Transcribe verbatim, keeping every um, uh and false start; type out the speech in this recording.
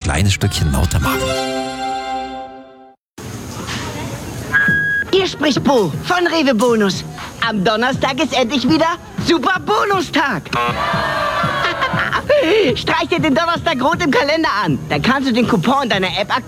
kleines Stückchen lauter machen. Hier spricht Bo von Rewe Bonus. Am Donnerstag ist endlich wieder Super Bonustag. Streich dir den Donnerstag rot im Kalender an. Dann kannst du den Coupon deiner App aktivieren.